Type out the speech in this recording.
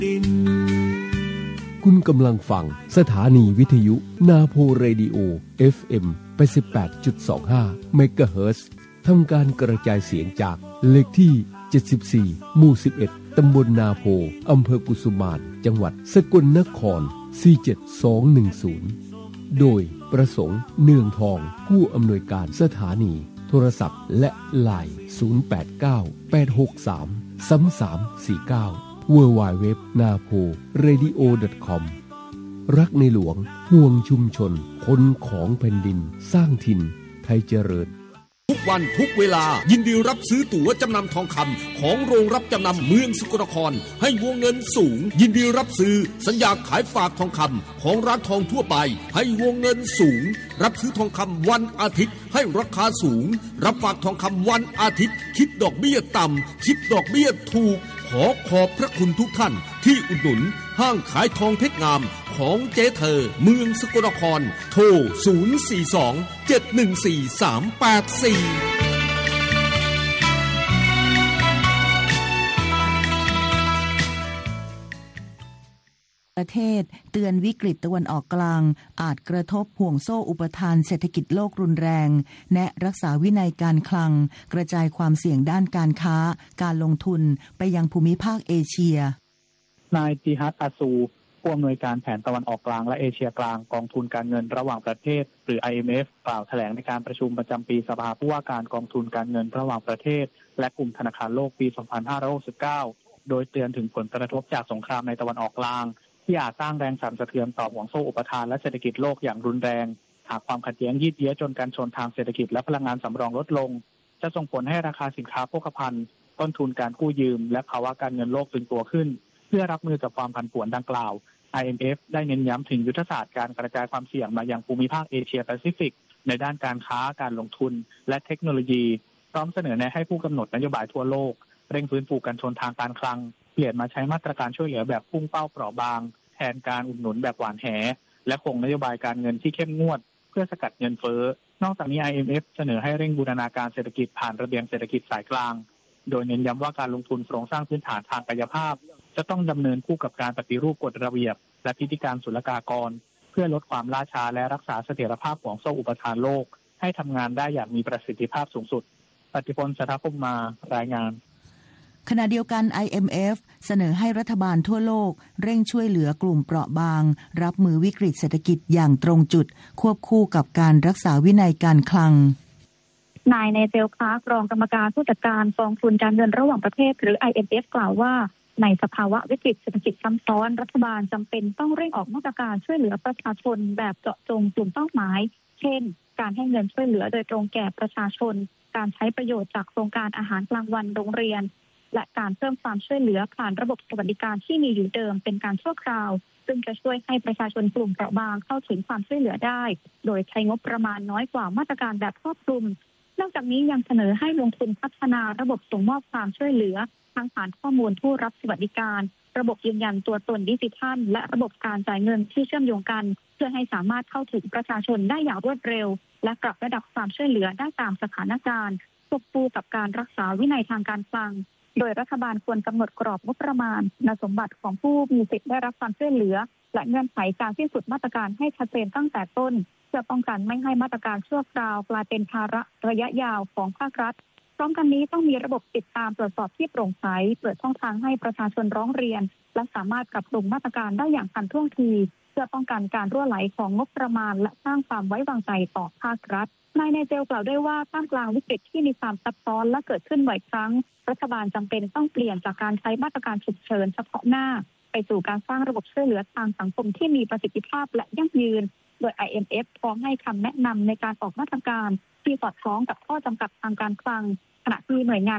คุณกำลังฟังสถานีวิทยุนาโพเรดิโอ FM 88.25 เมกะเฮิรตซ์ทำการกระจายเสียงจากเลขที่ 74 หมู่ 11 ตำบลนาโพ อำเภอกุสุมาน จังหวัดสกลนคร 47210 โดยประสงค์เนืองทองผู้อำนวยการสถานีโทรศัพท์และไลน์ 089-863-3349 www.naporadio.com รักในหลวงห่วงชุมชนคนของแผ่นดินสร้างถิ่นไทยเจริญทุกวันทุกเวลายินดีรับซื้อตั๋วจำนำทองคำของโรงรับจำนำเมืองสกลนครให้วงเงินสูงยินดีรับซื้อสัญญาขายฝากทองคำของร้านทองทั่วไปให้วงเงินสูงรับซื้อทองคำวันอาทิตย์ให้ราคาสูงรับฝากทองคำวันอาทิตย์คิดดอกเบี้ยต่ำคิดดอกเบี้ยถูกขอขอบพระคุณทุกท่านที่อุดหนุนห้างขายทองเพชรงามของเจ๊เธอเมืองสกลนครโทร 042-714-384 ประเทศเตือนวิกฤตตะวันออกกลางอาจกระทบห่วงโซ่อุปทานเศรษฐกิจโลกรุนแรงแนะรักษาวินัยการคลังกระจายความเสี่ยงด้านการค้าการลงทุนไปยังภูมิภาคเอเชียนายจิฮัดอาซูผู้อำนวยการแผนตะวันออกกลางและเอเชียกลางกองทุนการเงินระหว่างประเทศหรือ IMF กล่าวแถลงในการประชุมประจำปีสภาผู้ว่าการกองทุนการเงินระหว่างประเทศและกลุ่มธนาคารโลกปี 2569 โดยเตือนถึงผลกระทบจากสงครามในตะวันออกกลางที่อาจสร้างแรงสั่นสะเทือนต่อห่วงโซ่อุปทานและเศรษฐกิจโลกอย่างรุนแรงหากความขัดแย้งยืดเยื้อจนการชนทางเศรษฐกิจและพลังงานสำรองลดลงจะส่งผลให้ราคาสินค้าโภคภัณฑ์ต้นทุนการกู้ยืมและภาวะการเงินโลกตึงตัวขึ้นเพื่อรับมือกับความผันผวนดังกล่าว IMF ได้เน้นย้ำถึงยุทธศาสตร์การกระจายความเสี่ยงมายังภูมิภาคเอเชียแปซิฟิกในด้านการค้าการลงทุนและเทคโนโลยีพร้อมเสนอแนะให้ผู้กำหนดนโยบายทั่วโลกเร่งฟื้นฟูการชนทางการคลังเปลี่ยนมาใช้มาตรการช่วยเหลือแบบพุ่งเป้าเปราะบางแทนการอุดหนุนแบบหวานแหและคงนโยบายการเงินที่เข้มงวดเพื่อสกัดเงินเฟ้อนอกจากนี้ IMF เสนอให้เร่งบูรณาการเศรษฐกิจผ่านระเบียงเศรษฐกิจสายกลางโดยเน้นย้ำว่าการลงทุนโครงสร้างพื้นฐานทางกายภาพจะต้องดำเนินคู่กับการปฏิรูปกฎระเบียบและพิธีการศุลกากรเพื่อลดความล่าช้าและรักษาเสถียรภาพของโซ่อุปทานโลกให้ทำงานได้อย่างมีประสิทธิภาพสูงสุดปฏิพล สัทธพงษ์มารายงานขณะเดียวกัน IMF เสนอให้รัฐบาลทั่วโลกเร่งช่วยเหลือกลุ่มเปราะบางรับมือวิกฤตเศรษฐกิจอย่างตรงจุดควบคู่กับการรักษาวินัยการคลังนายเนเธล คลาร์กรองกรรมการผู้จัดการกองทุนการเงินระหว่างประเทศหรือ IMF กล่าวว่าในสภาวะวิกฤตเศรษฐกิจซ้ำซ้อนรัฐบาลจำเป็นต้องเร่งออกมาตรการช่วยเหลือประชาชนแบบเจาะจงกลุ่มเป้าหมายเช่นการให้เงินช่วยเหลือโดยตรงแก่ประชาชนการใช้ประโยชน์จากโครงการอาหารกลางวันโรงเรียนและการเพิ่มความช่วยเหลือผ่านระบบสวัสดิการที่มีอยู่เดิมเป็นการชั่วคราวซึ่งจะช่วยให้ประชาชนกลุ่มเปราะบางเข้าถึงความช่วยเหลือได้โดยใช้งบประมาณน้อยกว่ามาตรการแบบครอบคลุมนอกจากนี้ยังเสนอให้ลงทุนพัฒนาระบบส่งมอบความช่วยเหลือทั้งผ่านข้อมูลผู้รับสวัสดิการระบบยืนยันตัวตนดิจิทัลและระบบการจ่ายเงินที่เชื่อมโยงกันเพื่อให้สามารถเข้าถึงประชาชนได้อย่างรวดเร็วและปรับระดับความช่วยเหลือได้ตามสถานการณ์ควบคู่กับการรักษาวินัยทางการคลังโดยรัฐบาลควรกำหนดกรอบงบประมาณคุณสมบัติของผู้มีสิทธิ์ได้รับความช่วยเหลือและเงื่อนไขการสิ้นสุดมาตรการให้ชัดเจนตั้งแต่ต้นเพื่อป้องกันไม่ให้มาตรการชั่วคราวกลายเป็นภาระระยะยาวของภาครัฐพร้อมกันนี้ต้องมีระบบติดตามตรวจสอบที่โปร่งใสเปิดช่องทางให้ประชาชนร้องเรียนและสามารถปรับปรุงมาตรการได้อย่างทันท่วงทีเพื่อป้องกันการรั่วไหลของงบประมาณและสร้างความไว้วางใจต่อภาครัฐนายเนเธลกล่าวด้วยว่าท่ามกลางวิกฤตที่มีความซับซ้อนและเกิดขึ้นบ่อยครั้งรัฐบาลจำเป็นต้องเปลี่ยนจากการใช้มาตรการฉุกเฉินเฉพาะหน้าไปสู่การสร้างระบบช่วยเหลือทางสังคมที่มีประสิทธิภาพและยั่งยืนโดย IMF พร้อมให้คำแนะนำในการออกมาตรการที่สอดคล้องกับข้อจำกัดทางการคลังขณะที่หน่วยงาน